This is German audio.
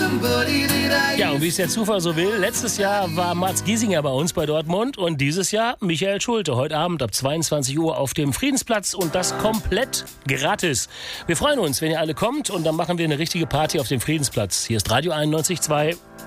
Ja, und wie es der Zufall so will, letztes Jahr war Mats Giesinger bei uns bei Dortmund und dieses Jahr Michael Schulte. Heute Abend ab 22 Uhr auf dem Friedensplatz und das komplett gratis. Wir freuen uns, wenn ihr alle kommt und dann machen wir eine richtige Party auf dem Friedensplatz. Hier ist Radio 91.2.